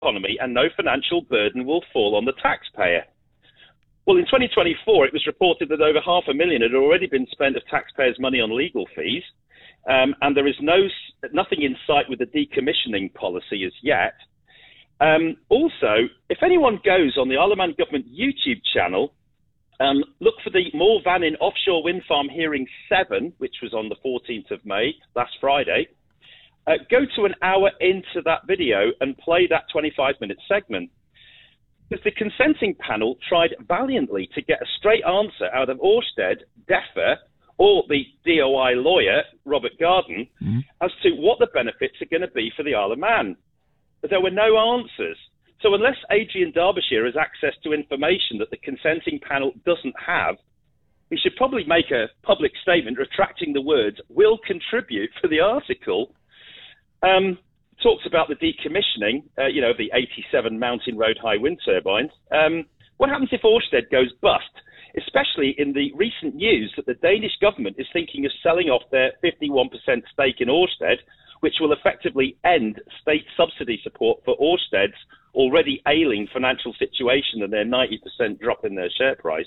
economy and no financial burden will fall on the taxpayer. Well, in 2024, it was reported that over $500,000 had already been spent of taxpayers' money on legal fees, and there is nothing in sight with the decommissioning policy as yet. Also, if anyone goes on the Isle of Man government YouTube channel, look for the Moore Vannin offshore wind farm hearing 7, which was on the 14th of May, last Friday. Go to an hour into that video and play that 25-minute segment. Because the consenting panel tried valiantly to get a straight answer out of Ørsted, DEFRA, or the DOI lawyer, Robert Garden, as to what the benefits are going to be for the Isle of Man. But there were no answers. So unless Adrian Derbyshire has access to information that the consenting panel doesn't have, he should probably make a public statement retracting the words "will contribute" for the article. Talks about the decommissioning, of the 87 Mountain Road high wind turbines. What happens if Ørsted goes bust, especially in the recent news that the Danish government is thinking of selling off their 51% stake in Ørsted, which will effectively end state subsidy support for Ørsted's already ailing financial situation and their 90% drop in their share price.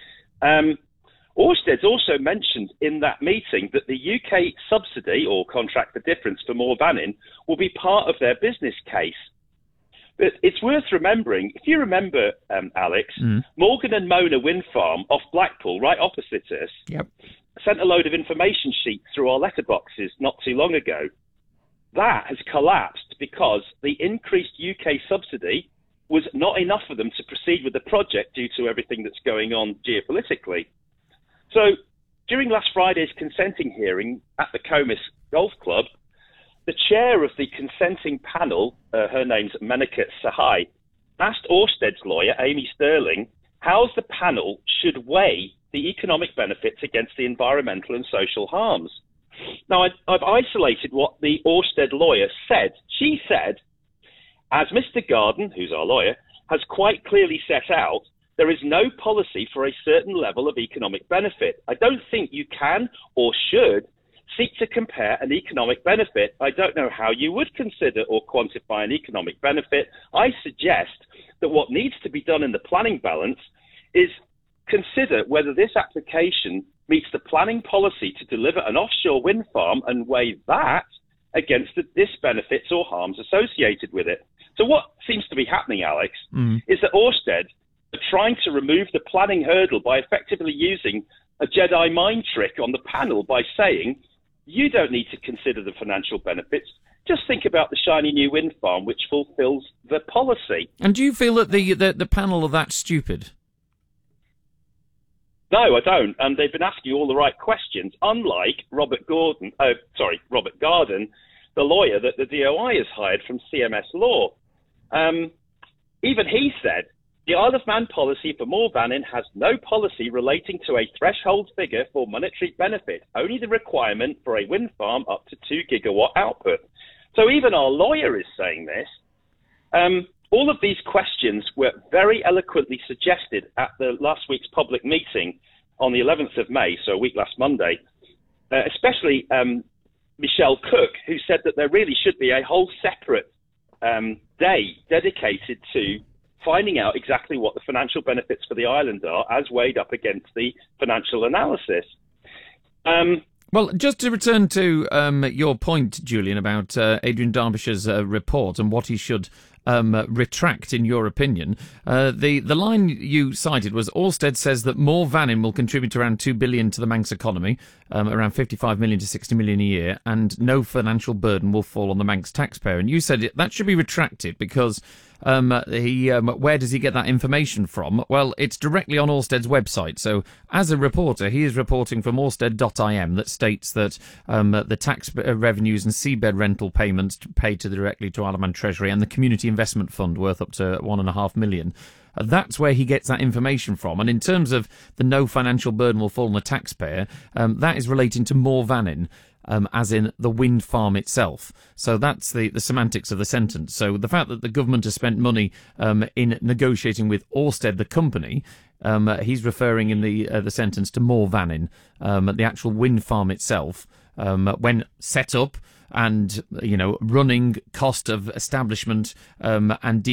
Ørsted's also mentioned in that meeting that the UK subsidy or contract for difference for Moore Vannin will be part of their business case. But it's worth remembering, if you remember, Alex, Morgan and Mona wind farm off Blackpool, right opposite us, sent a load of information sheets through our letterboxes not too long ago. That has collapsed because the increased UK subsidy was not enough for them to proceed with the project due to everything that's going on geopolitically. So during last Friday's consenting hearing at the Comus Golf Club, the chair of the consenting panel, her name's Menaka Sahai, asked Ørsted's lawyer, Amy Sterling, how the panel should weigh the economic benefits against the environmental and social harms. Now, I've isolated what the Ørsted lawyer said. She said, as Mr. Garden, who's our lawyer, has quite clearly set out, there is no policy for a certain level of economic benefit. I don't think you can or should seek to compare an economic benefit. I don't know how you would consider or quantify an economic benefit. I suggest that what needs to be done in the planning balance is consider whether this application meets the planning policy to deliver an offshore wind farm and weigh that against the disbenefits or harms associated with it. So what seems to be happening, Alex, is that Ørsted are trying to remove the planning hurdle by effectively using a Jedi mind trick on the panel by saying, you don't need to consider the financial benefits. Just think about the shiny new wind farm, which fulfills the policy. And do you feel that the panel are that stupid? No, I don't. And they've been asking you all the right questions, unlike Robert Garden, the lawyer that the DOI has hired from CMS Law. Even he said, the Isle of Man policy for Moore Vannin has no policy relating to a threshold figure for monetary benefit, only the requirement for a wind farm up to 2 gigawatt output. So even our lawyer is saying this. All of these questions were very eloquently suggested at the last week's public meeting on the 11th of May, so a week last Monday, especially Michelle Cook, who said that there really should be a whole separate day dedicated to finding out exactly what the financial benefits for the island are as weighed up against the financial analysis. Well, just to return to your point, Julian, about Adrian Derbyshire's report and what he should retract, in your opinion. The line you cited was Ørsted says that Moore Vannin will contribute around $2 billion to the Manx economy, around $55 million to $60 million a year, and no financial burden will fall on the Manx taxpayer. And you said that should be retracted because where does he get that information from? Well, it's directly on Ørsted's website. So as a reporter, he is reporting from Ørsted.im that states that the tax revenues and seabed rental payments paid directly to Isle of Man Treasury and the Community Investment Fund worth up to $1.5 million. That's where he gets that information from. And in terms of the no financial burden will fall on the taxpayer, that is relating to Moore Vannin. As in the wind farm itself. So that's the semantics of the sentence. So the fact that the government has spent money in negotiating with Ørsted, the company, he's referring in the sentence to Moore Vannin, the actual wind farm itself, when set up, and running cost of establishment and